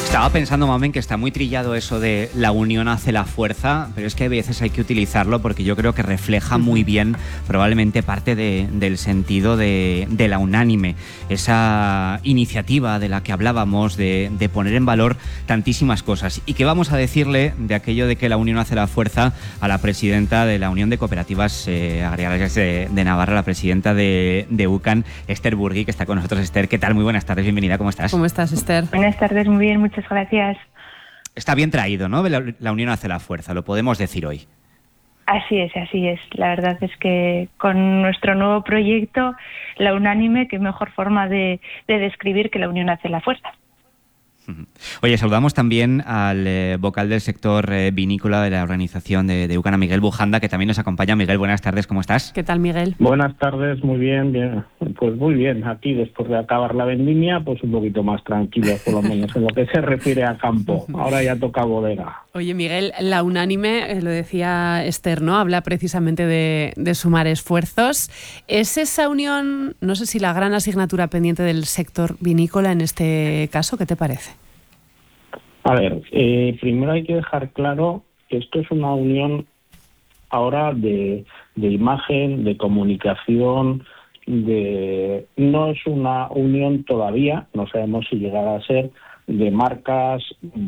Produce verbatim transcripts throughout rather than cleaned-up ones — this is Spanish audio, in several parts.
Estaba pensando, Mamen, que está muy trillado eso de la unión hace la fuerza, pero es que a veces hay que utilizarlo porque yo creo que refleja muy bien probablemente parte de, del sentido de, de la unánime, esa iniciativa de la que hablábamos, de, de poner en valor tantísimas cosas. ¿Y qué vamos a decirle de aquello de que la unión hace la fuerza a la presidenta de la Unión de Cooperativas eh, Agrarias de, de Navarra, la presidenta de, de UCAN, Esther Burgui, que está con nosotros? Esther, ¿qué tal? Muy buenas tardes, bienvenida, ¿cómo estás? ¿Cómo estás, Esther? Buenas tardes, muy bien, muchas gracias. Está bien traído, ¿no? La, la unión hace la fuerza, lo podemos decir hoy. Así es, así es. La verdad es que con nuestro nuevo proyecto, la unánime, qué mejor forma de, de describir que la unión hace la fuerza. Oye, saludamos también al eh, vocal del sector eh, vinícola de la organización de, de UCAN, a Miguel Bujanda, que también nos acompaña. Miguel, buenas tardes, ¿cómo estás? ¿Qué tal, Miguel? Buenas tardes, muy bien, bien. Pues muy bien, aquí después de acabar la vendimia, pues un poquito más tranquilo, por lo menos en lo que se refiere a campo. Ahora ya toca bodega. Oye, Miguel, la unánime, eh, lo decía Esther, ¿no? Habla precisamente de, de sumar esfuerzos. ¿Es esa unión, no sé si la gran asignatura pendiente del sector vinícola en este caso? ¿Qué te parece? A ver, eh, primero hay que dejar claro que esto es una unión ahora de, de imagen, de comunicación, de no es una unión todavía, no sabemos si llegará a ser, de marcas,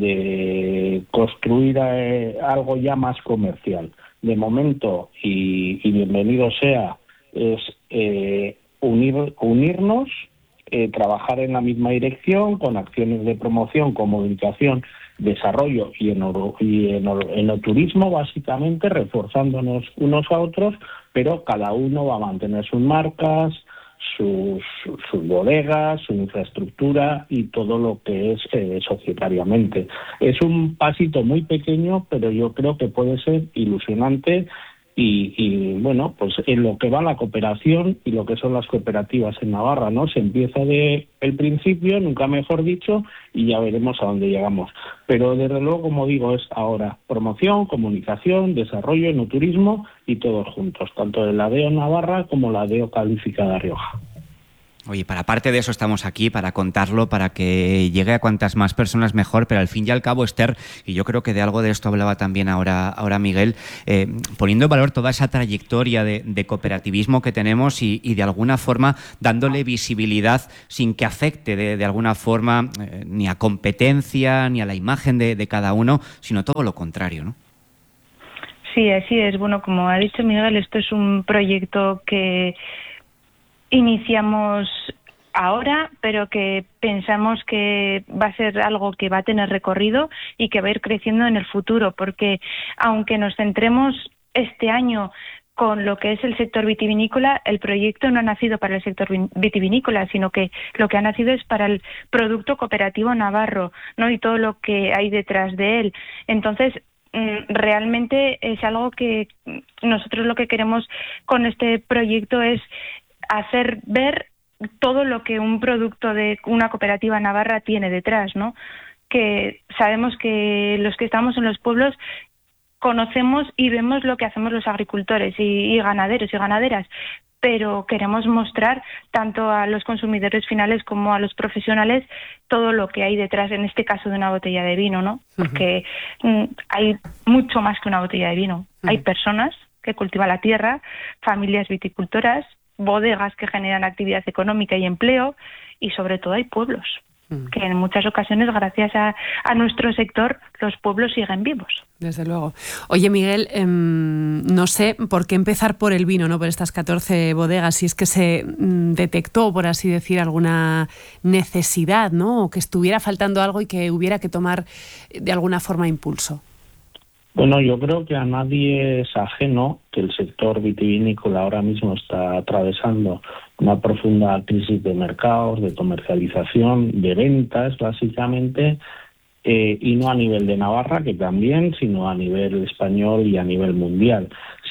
de construir eh, algo ya más comercial. De momento, y, y bienvenido sea, es eh, unir, unirnos, eh, trabajar en la misma dirección, con acciones de promoción, comunicación, desarrollo y, en, y en, enoturismo, básicamente, reforzándonos unos a otros, pero cada uno va a mantener sus marcas, sus, sus bodegas, su infraestructura y todo lo que es eh, societariamente. Es un pasito muy pequeño, pero yo creo que puede ser ilusionante y, y bueno, pues en lo que va la cooperación y lo que son las cooperativas en Navarra, ¿no? Se empieza de el principio, nunca mejor dicho, y ya veremos a dónde llegamos. Pero desde luego, como digo, es ahora promoción, comunicación, desarrollo, enoturismo y todos juntos, tanto de la D E O Navarra como la D E O calificada Rioja. Oye, para parte de eso estamos aquí, para contarlo, para que llegue a cuantas más personas mejor, pero al fin y al cabo, Esther, y yo creo que de algo de esto hablaba también ahora, ahora Miguel, eh, poniendo en valor toda esa trayectoria de, de cooperativismo que tenemos y, y de alguna forma dándole visibilidad sin que afecte de, de alguna forma eh, ni a competencia ni a la imagen de, de cada uno, sino todo lo contrario, ¿no? Sí, así es. Bueno, como ha dicho Miguel, esto es un proyecto que iniciamos ahora, pero que pensamos que va a ser algo que va a tener recorrido y que va a ir creciendo en el futuro, porque aunque nos centremos este año con lo que es el sector vitivinícola, el proyecto no ha nacido para el sector vitivinícola, sino que lo que ha nacido es para el producto cooperativo navarro, ¿no? Y todo lo que hay detrás de él. Entonces, realmente es algo que nosotros lo que queremos con este proyecto es hacer ver todo lo que un producto de una cooperativa navarra tiene detrás, ¿no? Que sabemos que los que estamos en los pueblos conocemos y vemos lo que hacemos los agricultores y, y ganaderos y ganaderas, pero queremos mostrar tanto a los consumidores finales como a los profesionales todo lo que hay detrás, en este caso de una botella de vino, ¿no? Porque uh-huh. hay mucho más que una botella de vino. Uh-huh. Hay personas que cultivan la tierra, familias viticultoras, bodegas que generan actividad económica y empleo, y sobre todo hay pueblos, mm. que en muchas ocasiones, gracias a, a nuestro sector, los pueblos siguen vivos. Desde luego. Oye, Miguel, eh, no sé por qué empezar por el vino, ¿no? Por estas catorce bodegas, si es que se mm, detectó, por así decir, alguna necesidad, ¿no? O que estuviera faltando algo y que hubiera que tomar de alguna forma impulso. Bueno, yo creo que a nadie es ajeno que el sector vitivinícola ahora mismo está atravesando una profunda crisis de mercados, de comercialización, de ventas, básicamente, eh, y no a nivel de Navarra, que también, sino a nivel español y a nivel mundial.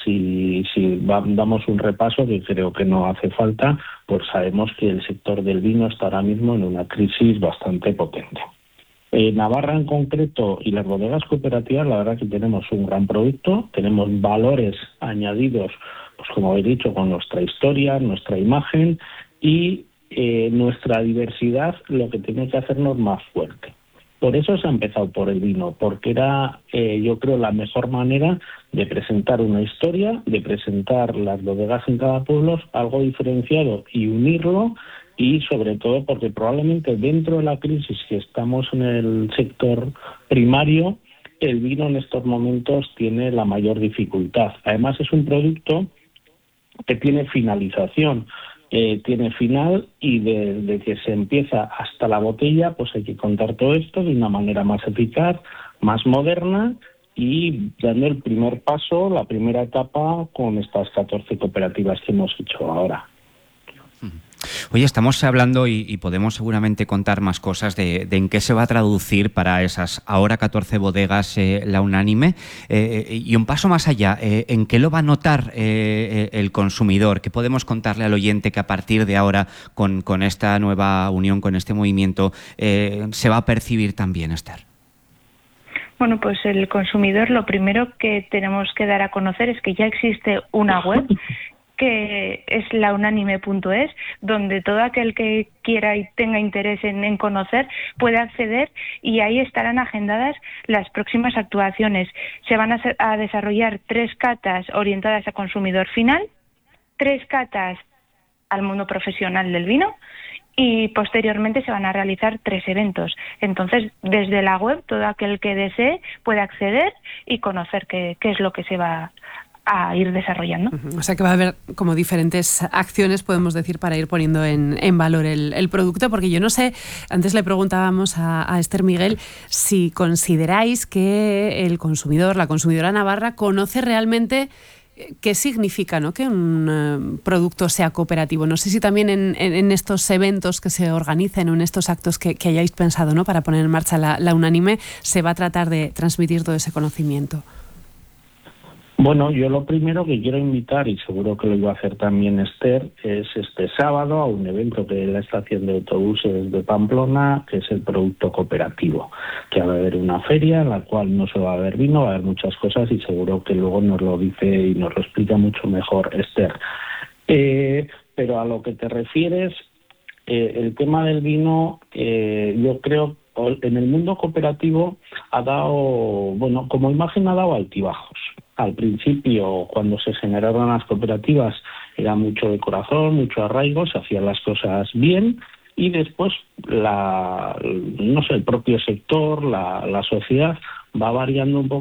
Si, si damos un repaso, que creo que no hace falta, pues sabemos que el sector del vino está ahora mismo en una crisis bastante potente. Eh, Navarra en concreto y las bodegas cooperativas, la verdad que tenemos un gran producto, tenemos valores añadidos, pues como he dicho, con nuestra historia, nuestra imagen y eh, nuestra diversidad, lo que tiene que hacernos más fuerte. Por eso se ha empezado por el vino, porque era, eh, yo creo, la mejor manera de presentar una historia, de presentar las bodegas en cada pueblo, algo diferenciado y unirlo, y sobre todo porque probablemente dentro de la crisis que estamos en el sector primario, el vino en estos momentos tiene la mayor dificultad. Además es un producto que tiene finalización. Eh, tiene final y desde que se empieza hasta la botella pues hay que contar todo esto de una manera más eficaz, más moderna y dando el primer paso, la primera etapa con estas catorce cooperativas que hemos hecho ahora. Oye, estamos hablando y, y podemos seguramente contar más cosas de, de en qué se va a traducir para esas ahora catorce bodegas eh, la Unánime eh, y un paso más allá, eh, ¿en qué lo va a notar eh, el consumidor? ¿Qué podemos contarle al oyente que a partir de ahora con, con esta nueva unión, con este movimiento, eh, se va a percibir también, Esther? Bueno, pues el consumidor lo primero que tenemos que dar a conocer es que ya existe una web que es la unánime punto es, donde todo aquel que quiera y tenga interés en, en conocer puede acceder y ahí estarán agendadas las próximas actuaciones. Se van a, a desarrollar tres catas orientadas a consumidor final, tres catas al mundo profesional del vino y posteriormente se van a realizar tres eventos. Entonces, desde la web, todo aquel que desee puede acceder y conocer qué, qué es lo que se va a ir desarrollando. O sea que va a haber como diferentes acciones, podemos decir, para ir poniendo en, en valor el, el producto, porque yo no sé, antes le preguntábamos a, a Esther Miguel si consideráis que el consumidor, la consumidora navarra, conoce realmente qué significa, ¿no?, que un uh, producto sea cooperativo. No sé si también en, en, en estos eventos que se organicen o en estos actos que, que hayáis pensado, ¿no?, para poner en marcha la, la Unánime, se va a tratar de transmitir todo ese conocimiento. Bueno, yo lo primero que quiero invitar, y seguro que lo iba a hacer también Esther, es este sábado a un evento que es la estación de autobuses de Pamplona, que es el producto cooperativo, que va a haber una feria en la cual no solo va a haber vino, va a haber muchas cosas y seguro que luego nos lo dice y nos lo explica mucho mejor Esther. Eh, pero a lo que te refieres, eh, el tema del vino, eh, yo creo en el mundo cooperativo ha dado, bueno, como imagen ha dado altibajos. Al principio, cuando se generaron las cooperativas, era mucho de corazón, mucho arraigo, se hacían las cosas bien y después, la, no sé, el propio sector, la, la sociedad va variando un poco